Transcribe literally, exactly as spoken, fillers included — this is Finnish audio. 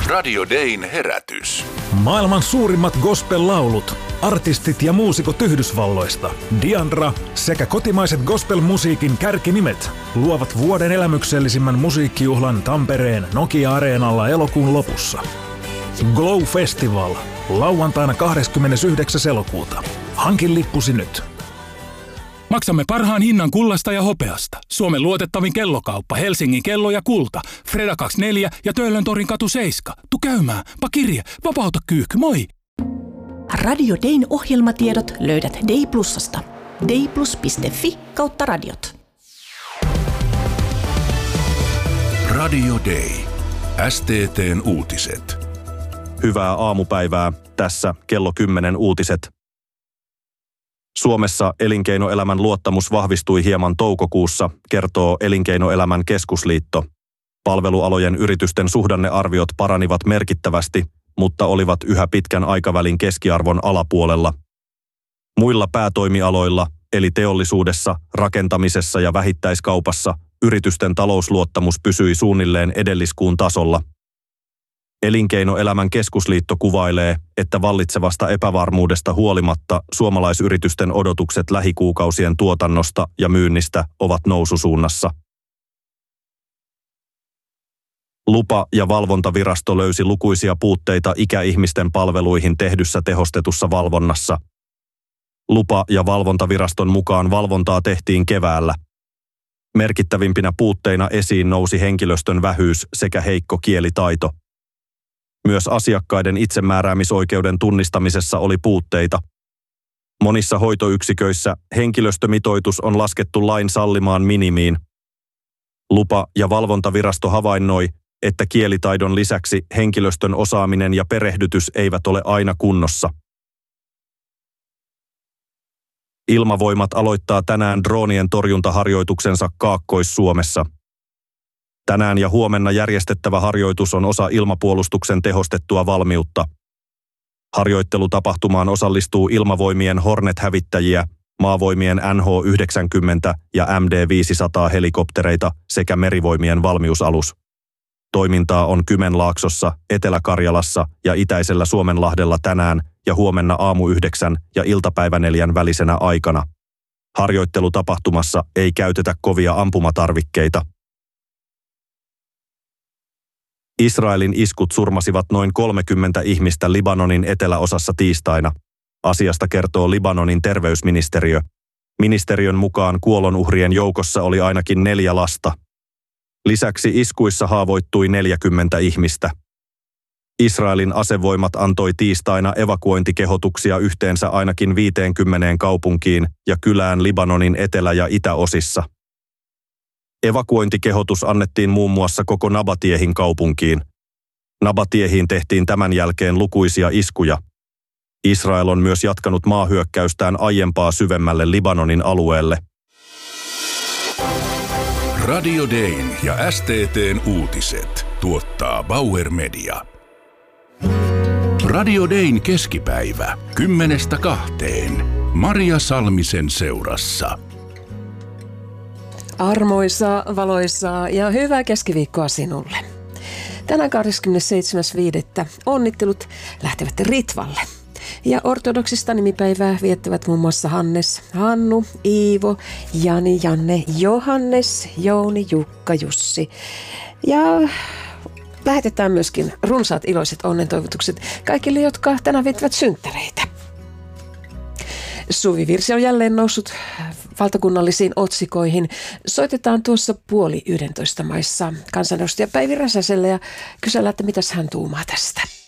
Radio Dayn herätys. Maailman suurimmat gospel-laulut, artistit ja muusikot Yhdysvalloista, Diandra sekä kotimaiset gospel-musiikin kärkinimet luovat vuoden elämyksellisimmän musiikkijuhlan Tampereen Nokia-areenalla elokuun lopussa. Glow Festival, lauantaina kahdeskymmenesyhdeksäs elokuuta. Hankin lippusi nyt. Maksamme parhaan hinnan kullasta ja hopeasta. Suomen luotettavin kellokauppa, Helsingin kello ja kulta. Freda kaksikymmentäneljä ja Töölöntorin katu seitsemän. Tu käymään, pakirje, vapauta kyykky, moi! Radio Dayn ohjelmatiedot löydät Day Plusasta. dayplus piste fi kautta radiot. Radio Day. S T T:n uutiset. Hyvää aamupäivää. Tässä kello kymmenen uutiset. Suomessa elinkeinoelämän luottamus vahvistui hieman toukokuussa, kertoo Elinkeinoelämän keskusliitto. Palvelualojen yritysten suhdannearviot paranivat merkittävästi, mutta olivat yhä pitkän aikavälin keskiarvon alapuolella. Muilla päätoimialoilla, eli teollisuudessa, rakentamisessa ja vähittäiskaupassa, yritysten talousluottamus pysyi suunnilleen edelliskuun tasolla. Elinkeinoelämän keskusliitto kuvailee, että vallitsevasta epävarmuudesta huolimatta suomalaisyritysten odotukset lähikuukausien tuotannosta ja myynnistä ovat noususuunnassa. Lupa- ja valvontavirasto löysi lukuisia puutteita ikäihmisten palveluihin tehdyssä tehostetussa valvonnassa. Lupa- ja valvontaviraston mukaan valvontaa tehtiin keväällä. Merkittävimpinä puutteina esiin nousi henkilöstön vähyys sekä heikko kielitaito. Myös asiakkaiden itsemääräämisoikeuden tunnistamisessa oli puutteita. Monissa hoitoyksiköissä henkilöstömitoitus on laskettu lain sallimaan minimiin. Lupa- ja valvontavirasto havainnoi, että kielitaidon lisäksi henkilöstön osaaminen ja perehdytys eivät ole aina kunnossa. Ilmavoimat aloittaa tänään droonien torjuntaharjoituksensa Kaakkois-Suomessa. Tänään ja huomenna järjestettävä harjoitus on osa ilmapuolustuksen tehostettua valmiutta. Harjoittelutapahtumaan osallistuu ilmavoimien Hornet-hävittäjiä, maavoimien N H yhdeksänkymmentä ja M D viisisataa helikoptereita sekä merivoimien valmiusalus. Toimintaa on Kymenlaaksossa, Etelä-Karjalassa ja Itäisellä Suomenlahdella tänään ja huomenna aamu yhdeksän ja iltapäivä neljän välisenä aikana. Harjoittelutapahtumassa ei käytetä kovia ampumatarvikkeita. Israelin iskut surmasivat noin kolmekymmentä ihmistä Libanonin eteläosassa tiistaina. Asiasta kertoo Libanonin terveysministeriö. Ministeriön mukaan kuolonuhrien joukossa oli ainakin neljä lasta. Lisäksi iskuissa haavoittui neljäkymmentä ihmistä. Israelin asevoimat antoi tiistaina evakuointikehotuksia yhteensä ainakin viiteenkymmeneen kaupunkiin ja kylään Libanonin etelä- ja itäosissa. Evakuointikehotus annettiin muun muassa koko Nabatiehin kaupunkiin. Nabatiehiin tehtiin tämän jälkeen lukuisia iskuja. Israel on myös jatkanut maahyökkäystään aiempaa syvemmälle Libanonin alueelle. Radio Dayn ja S T T:n uutiset tuottaa Bauer Media. Radio Dayn keskipäivä kymmenestä kahteen. Maria Salmisen seurassa. Armoisaa, valoisaa ja hyvää keskiviikkoa sinulle. Tänään kahdeskymmenesseitsemäs viidettä onnittelut lähtevät Ritvalle. Ja ortodoksista nimipäivää viettävät muun muassa Hannes, Hannu, Iivo, Jani, Janne, Johannes, Jouni, Jukka, Jussi. Ja lähetetään myöskin runsaat iloiset onnentoivotukset kaikille, jotka tänään viettävät synttäreitä. Suvivirsi on jälleen noussut valtakunnallisiin otsikoihin. Soitetaan tuossa puoli yhdentoista maissa kansanedustaja Päivi Räsäselle ja kysellään, että mitäs hän tuumaa tästä.